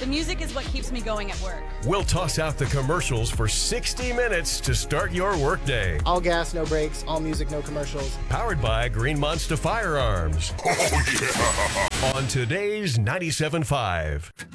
The music is what keeps me going at work. We'll toss out the commercials for 60 minutes to start your workday. All gas, no brakes. All music, no commercials. Powered by Green Monster Firearms. Oh, yeah. On today's 97.5.